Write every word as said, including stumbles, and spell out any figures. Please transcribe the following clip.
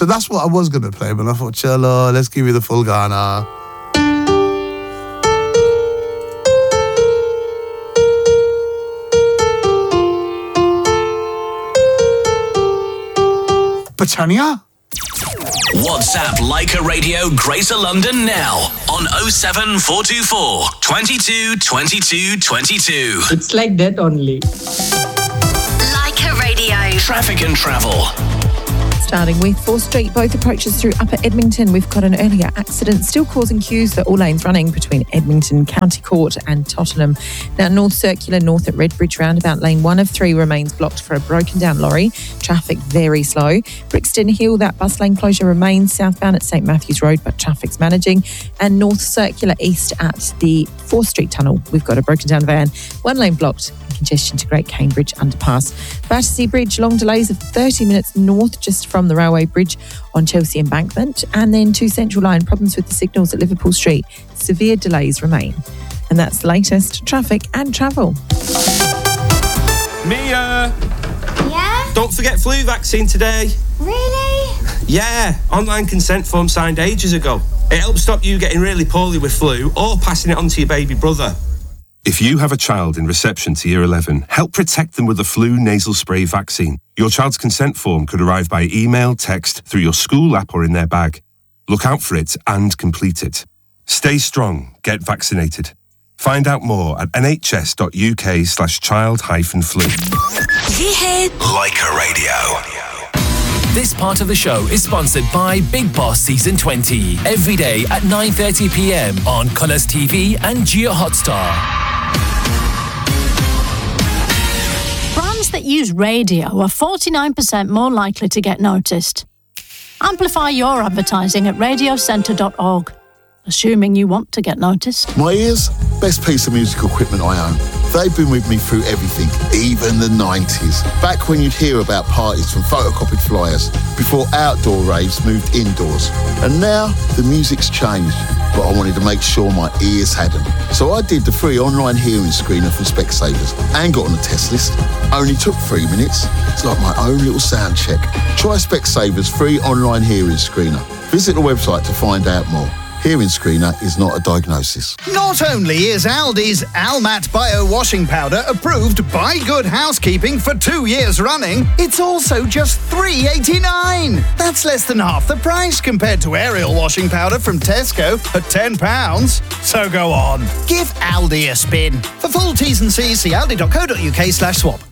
So that's what I was going to play, but I thought, Chalo, let's give you the full Ghana. Britannia? WhatsApp Leica Radio Greater London now on oh seven four two four, twenty-two, twenty-two, twenty-two. It's like that only. Leica Radio. Traffic and travel. Starting with fourth Street, both approaches through Upper Edmonton. We've got an earlier accident still causing queues for all lanes running between Edmonton, County Court and Tottenham. Now, North Circular north at Redbridge roundabout, lane one of three remains blocked for a broken down lorry. Traffic very slow. Brixton Hill, that bus lane closure remains southbound at St Matthews Road, but traffic's managing. And North Circular east at the fourth Street tunnel, we've got a broken down van. One lane blocked. Congestion to Great Cambridge underpass. Battersea Bridge, long delays of thirty minutes north just from the railway bridge on Chelsea Embankment. And then to Central Line, problems with the signals at Liverpool Street. Severe delays remain. And that's the latest traffic and travel. Mia! Yeah? Don't forget flu vaccine today. Really? Yeah, online consent form signed ages ago. It helps stop you getting really poorly with flu or passing it on to your baby brother. If you have a child in reception to Year eleven, help protect them with the flu nasal spray vaccine. Your child's consent form could arrive by email, text, through your school app or in their bag. Look out for it and complete it. Stay strong. Get vaccinated. Find out more at nhs.uk slash child hyphen flu. Leica Radio. This part of the show is sponsored by Big Boss Season twenty. Every day at nine thirty p.m. on Colours T V and Geo Hotstar. Brands that use radio are forty-nine percent more likely to get noticed. Amplify your advertising at radio centre dot org. Assuming you want to get noticed. My ears, best piece of musical equipment I own. They've been with me through everything, even the nineties. Back when you'd hear about parties from photocopied flyers, before outdoor raves moved indoors. And now, the music's changed, but I wanted to make sure my ears hadn't. So I did the free online hearing screener from Specsavers and got on the test list. Only took three minutes. It's like my own little sound check. Try Specsavers free online hearing screener. Visit the website to find out more. Hearing screener is not a diagnosis. Not only is Aldi's Almat Bio Washing Powder approved by Good Housekeeping for two years running, it's also just three pounds eighty-nine. That's less than half the price compared to Ariel Washing Powder from Tesco at ten pounds. So go on, give Aldi a spin. For full T's and C's, see aldi.co.uk slash swap.